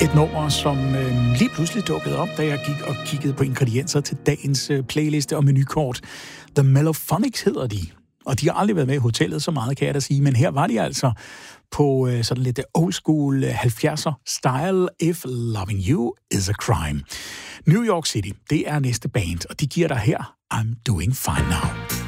Et nummer, som lige pludselig dukkede op, da jeg gik og kiggede på ingredienser til dagens playliste og menukort. The Mellophonics hedder de, og de har aldrig været med i hotellet, så meget kan jeg da sige, men her var de altså på sådan lidt old school 70'er style, If Loving You Is a Crime. New York City, det er næste band, og de giver dig her I'm Doing Fine Now.